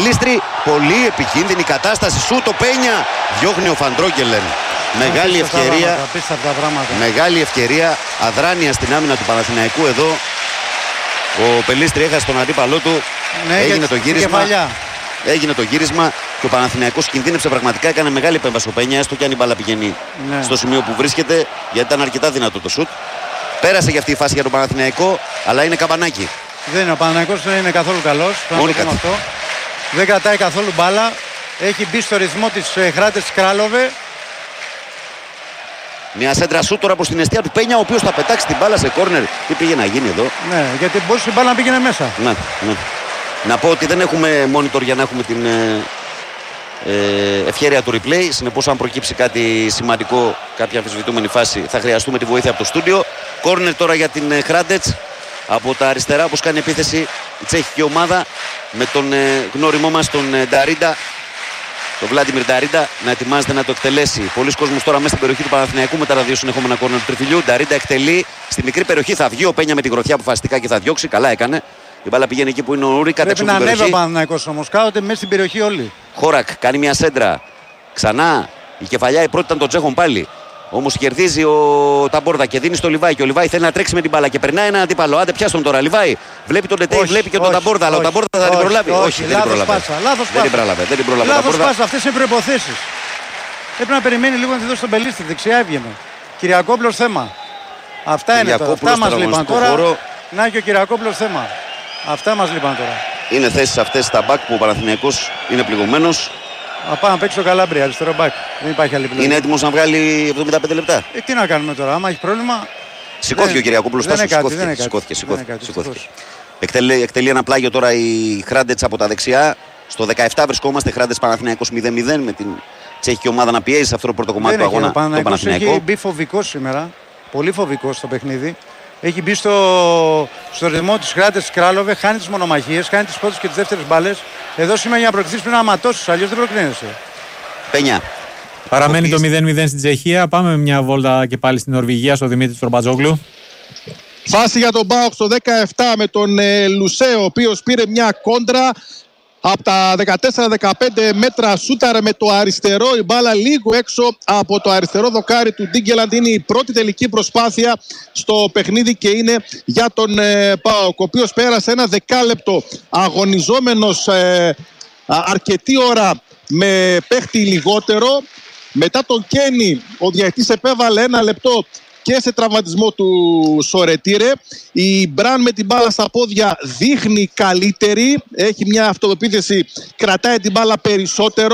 Πελίστρη, πολύ επικίνδυνη κατάσταση. Σου το Πένια. Διώχνει ο Φαντρόγκελεν. Μεγάλη ευκαιρία. Μεγάλη ευκαιρία. Αδράνεια στην άμυνα του Παναθηναϊκού εδώ. Ο Πελίστρη έχασε τον αντίπαλό του. Ναι, έγινε το γύρισμα. Έγινε το γύρισμα και ο Παναθηναϊκός κινδύνευσε πραγματικά. Έκανε μεγάλη επέμβαση ο Πένια, έστω και αν η μπάλα πηγαίνει στο σημείο που βρίσκεται, γιατί ήταν αρκετά δυνατό το σουτ. Πέρασε για αυτή η φάση για τον Παναθηναϊκό, αλλά είναι καμπανάκι. Ο Παναθηναϊκός δεν είναι καθόλου καλός. Δεν κρατάει καθόλου μπάλα. Έχει μπει στο ρυθμό της Χράτες Κράλοβε. Μια σέντρα σούτ τώρα προς την αιστεία του Πένια, ο οποίος θα πετάξει την μπάλα σε κόρνερ. Τι πήγε να γίνει εδώ? Ναι, γιατί μπορούσε η μπάλα να πήγαινε μέσα. Ναι. Να πω ότι δεν έχουμε monitor για να έχουμε την ευχέρεια του replay. Συνεπώς, αν προκύψει κάτι σημαντικό, κάποια αμφισβητούμενη φάση, θα χρειαστούμε τη βοήθεια από το στούντιο. Κόρνερ τώρα για την Χράντετς. Από τα αριστερά, όπως κάνει επίθεση η τσέχικη ομάδα, με τον γνώριμό μας τον Νταρίντα, τον Βλάντιμιρ Νταρίντα, να ετοιμάζεται να το εκτελέσει. Πολλοί κόσμος τώρα μέσα στην περιοχή του Παναθηναϊκού μετά τα δύο συνεχόμενα κόρνερ του τριφυλιού. Νταρίντα εκτελεί στη μικρή περιοχή. Θα βγει ο Πένια με την γροθιά αποφασιστικά και θα διώξει. Καλά έκανε. Η μπάλα πηγαίνει εκεί που είναι ο Ούρικα. Πρέπει να ανέβει ο Παναθηναϊκός όμως. Κάθονται μέσα στην περιοχή όλοι. Χόρακ κάνει μια σέντρα. Ξανά η κεφαλιά, η πρώτη ήταν τον Τσέχων πάλι. Όμως κερδίζει ο Ταμπόρδα και δίνει στο Λιβάη. Και ο Λιβάη θέλει να τρέξει με την μπάλα και περνάει ένα αντίπαλο. Άντε, πιάσ' τον τώρα. Λιβάη βλέπει τον Ντετέι, βλέπει και τον Ταμπόρδα. Αλλά ο Ταμπόρδα θα την προλάβει. Όχι, δεν την προλάβει. Δεν την προλάβει. Λάθος πάσα. Αυτές είναι προϋποθέσεις. Πρέπει να περιμένει λίγο να τη δώσει τον Πελίστη. Δεξιά έβγαινε. Κυριακόπουλος θέμα. Αυτά είναι τώρα. Αυτά μας λείπαν τώρα. Να και ο Κυριακόπουλος θέμα. Αυτά μας λείπαν τώρα. Είναι θέσεις αυτές στα μπακ που ο Παναθηναϊκός είναι πληγωμένος. Να πάει να παίξει το Καλάμπρια, αριστερό μπακ. Δεν υπάρχει άλλη επιλογή. Είναι έτοιμος να βγάλει 75 λεπτά. Τι να κάνουμε τώρα, άμα έχει πρόβλημα. Σηκώθηκε ο Κυριακόπουλος. Σηκώθηκε. Εκτελεί ένα πλάγιο τώρα η Χράντετς από τα δεξιά. Στο 17 βρισκόμαστε. Χράντετς Παναθηναϊκός 0-0 με την τσέχικη ομάδα να πιέζει σε αυτό το πρώτο κομμάτι του αγώνα. Ο Παναθηναϊκός έχει μπει φοβικός σήμερα. Πολύ φοβικός στο παιχνίδι. Έχει μπει στο ρυθμό της Χράτες Κράλοβε, χάνει τις μονομαχίες, χάνει τις πρώτες και τις δεύτερες μπάλες. Εδώ σήμερα για να προκριθείς πρέπει να αματώσεις, αλλιώς δεν προκρίνεσαι. Πένια. Παραμένει το 0-0 στην Τσεχία. Πάμε με μια βόλτα και πάλι στην Νορβηγία, στο Δημήτρη Τροπατζόγλου. Φάση για τον ΠΑΟΚ στο 17 με τον Λουσέ, ο οποίος πήρε μια κόντρα. Από τα 14-15 μέτρα σούταρε με το αριστερό, η μπάλα λίγο έξω από το αριστερό δοκάρι του Ντίγκελαντ. Είναι η πρώτη τελική προσπάθεια στο παιχνίδι και είναι για τον ΠΑΟΚ, ο οποίος πέρασε ένα δεκάλεπτο αγωνιζόμενος αρκετή ώρα με παίχτη λιγότερο. Μετά τον Κένι ο διαιτητής επέβαλε ένα λεπτό και σε τραυματισμό του Σορετήρε. Η Μπραν με την μπάλα στα πόδια δείχνει καλύτερη. Έχει μια αυτοπεποίθηση, κρατάει την μπάλα περισσότερο.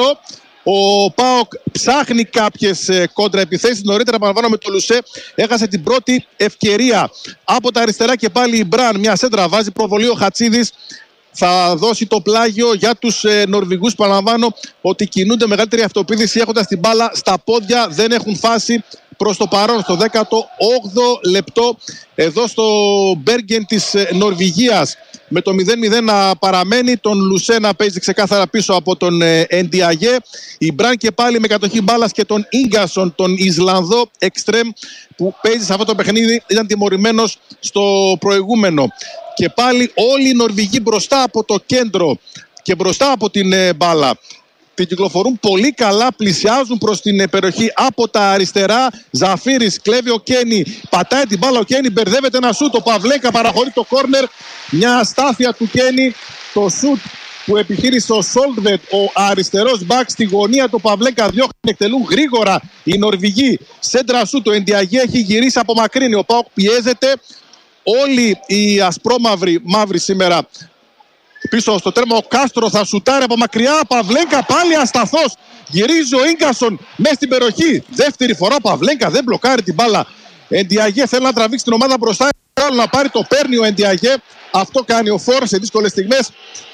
Ο ΠΑΟΚ ψάχνει κάποιες κόντρα επιθέσεις. Νωρίτερα, παραλαμβάνω, με το Λουσέ έχασε την πρώτη ευκαιρία. Από τα αριστερά και πάλι η Μπραν, μια σέντρα βάζει, προβολή ο Χατσίδης. Θα δώσει το πλάγιο για τους Νορβηγούς. Παραλαμβάνω ότι κινούνται μεγαλύτερη αυτοπεποίθηση έχοντας την μπάλα στα πόδια. Δεν έχουν φάση προς το παρόν στο 18ο λεπτό εδώ στο Μπέργεν της Νορβηγίας, με το 0-0 να παραμένει, τον Λουσέ να παίζει ξεκάθαρα πίσω από τον Εντιαγέ. Η Μπραν και πάλι με κατοχή μπάλας και τον Ίγκασον, τον Ισλανδό εξτρέμ που παίζει σε αυτό το παιχνίδι, ήταν τιμωρημένος στο προηγούμενο. Και πάλι όλοι οι Νορβηγοί μπροστά από το κέντρο και μπροστά από την μπάλα. Την κυκλοφορούν πολύ καλά, πλησιάζουν προς την περιοχή από τα αριστερά. Ζαφύρης, κλέβει ο Κένι, πατάει την μπάλα ο Κένι, μπερδεύεται ένα σούτ. Ο Παυλέκα παραχωρεί το κόρνερ. Μια αστάθεια του Κένι. Το σούτ που επιχείρησε ο Σόλτβετ, ο αριστερός μπακ, στη γωνία του Παυλέκα. Διώχνει, εκτελούν γρήγορα οι Νορβηγοί. Σέντρα σούτ, ο Εντιαγέ έχει γυρίσει από μακρύνη. Ο ΠΑΟΚ πιέζεται. Όλοι οι ασπρόμαυροι, μαύροι σήμερα, πίσω στο τέρμα. Ο Κάστρο θα σουτάρει από μακριά. Παυλέκα πάλι ασταθός. Γυρίζει ο Ίγκασον μέσα στην περιοχή. Δεύτερη φορά Παυλέκα δεν μπλοκάρει την μπάλα. Εντιαγέ θέλει να τραβήξει την ομάδα μπροστά. Άλλο να πάρει, το παίρνει ο Εντιαγέ. Αυτό κάνει ο Φόρ σε δύσκολες στιγμές.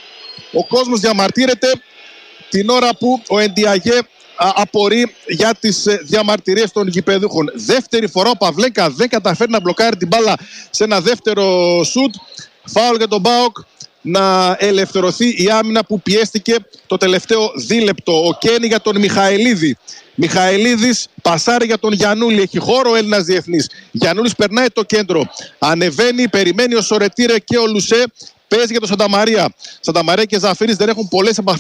Ο κόσμος διαμαρτύρεται την ώρα που ο Εντιαγέ απορεί για τις διαμαρτυρίες των γηπεδούχων. Δεύτερη φορά ο Παυλέκα δεν καταφέρει να μπλοκάρει την μπάλα σε ένα δεύτερο σουτ. Φάουλ για τον ΠΑΟΚ. Να ελευθερωθεί η άμυνα που πιέστηκε το τελευταίο δίλεπτο. Ο Κένι για τον Μιχαηλίδη. Μιχαηλίδης πασάρει για τον Γιαννούλη. Έχει χώρο ο Έλληνας διεθνής. Γιαννούλης περνάει το κέντρο. Ανεβαίνει, περιμένει ο Σορετήρε και ο Λουσέ. Παίζει για τον Σανταμαρία. Σανταμαρία και Ζαφύρης δεν έχουν πολλές επαφές